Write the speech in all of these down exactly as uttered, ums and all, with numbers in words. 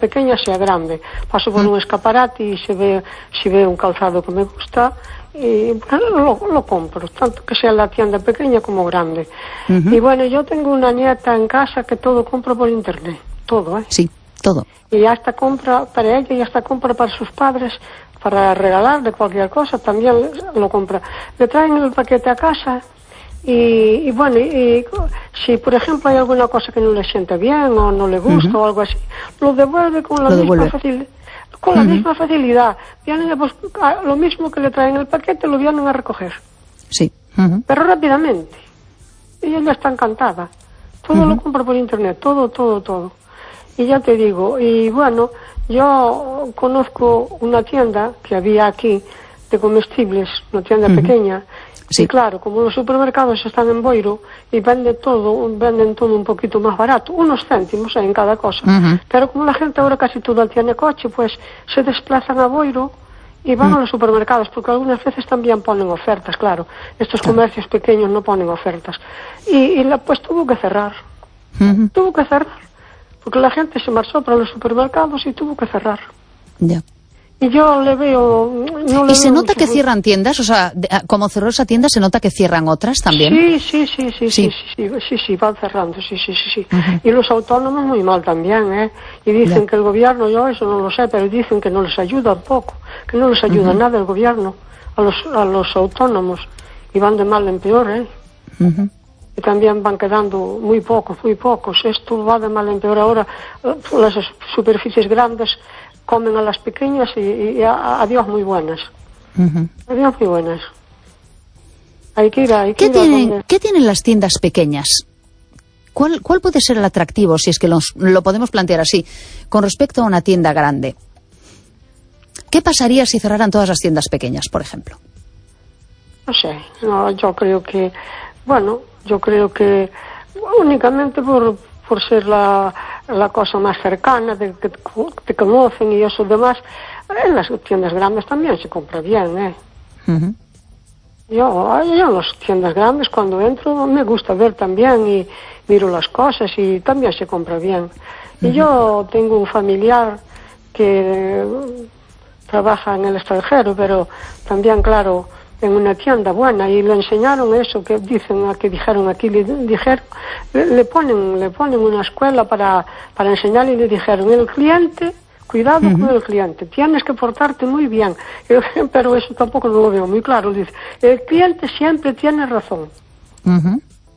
pequeña sea grande. Paso por un escaparate y se ve, si ve un calzado que me gusta, y bueno, lo, lo compro, tanto que sea la tienda pequeña como grande. Uh-huh. Y bueno, yo tengo una nieta en casa que todo compra por internet, todo, ¿eh? Sí, todo. Y hasta compra para ella y hasta compra para sus padres, para regalar de cualquier cosa, también lo compra. Le traen el paquete a casa y, y bueno, y, y si por ejemplo hay alguna cosa que no le siente bien o no le gusta uh-huh. o algo así, lo devuelve con la lo misma devuelve. facilidad. Con la uh-huh. misma facilidad. Vienen a bus- a lo mismo que le traen el paquete, lo vienen a recoger. Sí. Uh-huh. Pero rápidamente. Y ella está encantada. Todo uh-huh. lo compra por internet, todo, todo, todo. Y ya te digo, y bueno, yo conozco una tienda que había aquí de comestibles, una tienda uh-huh. pequeña. Sí. Y claro, como los supermercados están en Boiro y venden todo, venden todo un poquito más barato, unos céntimos en cada cosa. Uh-huh. Pero como la gente ahora casi toda tiene coche, pues se desplazan a Boiro y van uh-huh. a los supermercados, porque algunas veces también ponen ofertas, claro. Estos comercios pequeños no ponen ofertas. Y, y la, pues tuvo que cerrar. Uh-huh. Tuvo que cerrar. Porque la gente se marchó para los supermercados y tuvo que cerrar. Ya. Y yo le veo... No le ¿Y se veo nota que mucho... cierran tiendas? O sea, de, como cerró esa tienda, ¿se nota que cierran otras también? Sí, sí, sí, sí, sí, sí, sí, sí, sí, sí, sí van cerrando, sí, sí, sí, sí. Uh-huh. Y los autónomos muy mal también, ¿eh? Y dicen ya. que el gobierno, yo eso no lo sé, pero dicen que no les ayuda un poco, que no les ayuda uh-huh. nada el gobierno a los, a los autónomos, y van de mal en peor, ¿eh? Uh-huh. Y también van quedando muy pocos, muy pocos. Esto va de mal en peor ahora. Las superficies grandes comen a las pequeñas y, y a, a Dios muy buenas. Uh-huh. A Dios muy buenas. Hay que ir a... Hay que ¿Qué, ir a tienen, donde... ¿Qué tienen las tiendas pequeñas? ¿Cuál, ¿Cuál puede ser el atractivo, si es que los, lo podemos plantear así, con respecto a una tienda grande? ¿Qué pasaría si cerraran todas las tiendas pequeñas, por ejemplo? No sé, no, yo creo que... Bueno, yo creo que únicamente por, por ser la, la cosa más cercana, de que te conocen y eso demás, en las tiendas grandes también se compra bien, ¿eh? Uh-huh. Yo, yo en las tiendas grandes cuando entro me gusta ver también y miro las cosas y también se compra bien. Uh-huh. Y yo tengo un familiar que trabaja en el extranjero, pero también, claro, en una tienda buena, y le enseñaron eso que dicen, que dijeron aquí, le dijeron, le, le ponen, le ponen una escuela para, para enseñarle y le dijeron, el cliente, cuidado uh-huh. con el cliente, tienes que portarte muy bien. Pero eso tampoco no lo veo muy claro, dice, el cliente siempre tiene razón. Uh-huh.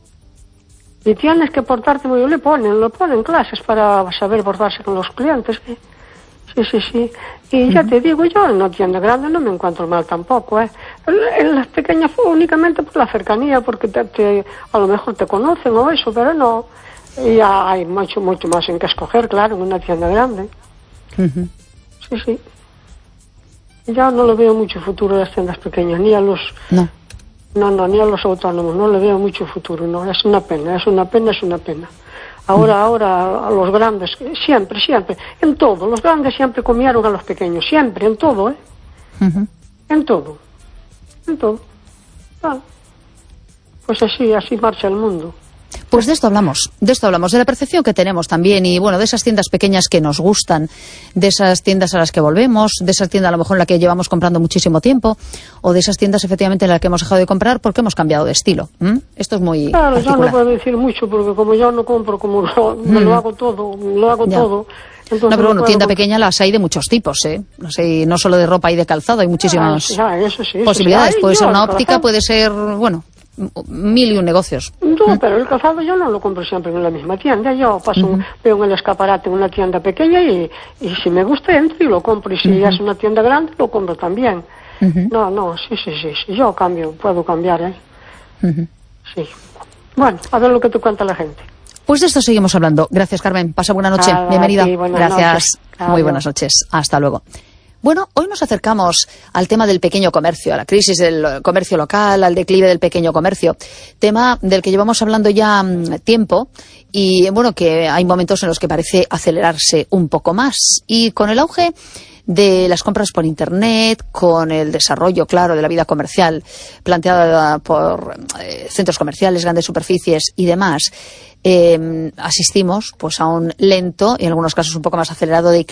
Y tienes que portarte muy bien, le ponen, le ponen clases para saber portarse con los clientes, ¿eh? Sí, sí, sí. Y ya uh-huh. te digo, yo en una tienda grande no me encuentro mal tampoco, ¿eh? En las pequeñas únicamente por la cercanía, porque te, te, a lo mejor te conocen o eso, pero no. Y hay mucho, mucho más en que escoger, claro, en una tienda grande. Uh-huh. Sí, sí. Yo no le veo mucho futuro a las tiendas pequeñas, ni a los... No. No, no, ni a los autónomos, no le veo mucho futuro, no. Es una pena, es una pena, es una pena. Ahora, ahora, a los grandes, siempre, siempre, en todo, los grandes siempre comieron a los pequeños, siempre, en todo, ¿eh? Uh-huh. En todo, en todo. Ah. Pues así, así marcha el mundo. Pues de esto hablamos, de esto hablamos, de la percepción que tenemos también y, bueno, de esas tiendas pequeñas que nos gustan, de esas tiendas a las que volvemos, de esas tiendas a lo mejor en la que llevamos comprando muchísimo tiempo, o de esas tiendas efectivamente en las que hemos dejado de comprar porque hemos cambiado de estilo. ¿Mm? Esto es muy Claro, particular. yo no puedo decir mucho porque como yo no compro, como lo, me mm. lo hago todo, lo hago ya. todo. No, pero bueno, tienda pequeña las hay de muchos tipos, ¿eh? No sé, no solo de ropa y de calzado, hay muchísimas ah, eso sí, eso posibilidades. sí. Ay, puede yo, ser una óptica, calzado. puede ser, bueno, mil y un negocios. No, ¿Mm? pero el calzado yo no lo compro siempre en la misma tienda. Yo paso, uh-huh. veo en el escaparate una tienda pequeña y, y si me gusta entro y lo compro. Y si uh-huh. es una tienda grande, lo compro también. Uh-huh. No, no, sí, sí, sí, sí. Yo cambio, puedo cambiar, ¿eh? Uh-huh. Sí. Bueno, a ver lo que te cuenta la gente. Pues de esto seguimos hablando. Gracias, Carmen. Pasa buena noche. Ah, Bienvenida. sí, buenas Gracias. Noches. Muy buenas noches. Hasta luego. Bueno, hoy nos acercamos al tema del pequeño comercio, a la crisis del comercio local, al declive del pequeño comercio, tema del que llevamos hablando ya um, tiempo y, bueno, que hay momentos en los que parece acelerarse un poco más. Y con el auge de las compras por Internet, con el desarrollo, claro, de la vida comercial planteada por eh, centros comerciales, grandes superficies y demás, eh, asistimos pues a un lento y en algunos casos un poco más acelerado declive